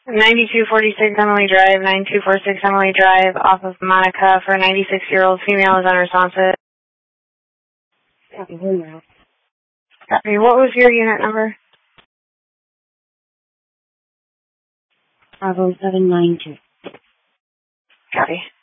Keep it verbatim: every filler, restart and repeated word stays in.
ninety-two forty-six Emily Drive, nine two four six Emily Drive, off of Monica for a ninety-six-year-old female is unresponsive. Copy, hold now. Copy. What was your unit number? five oh seven nine two. Copy.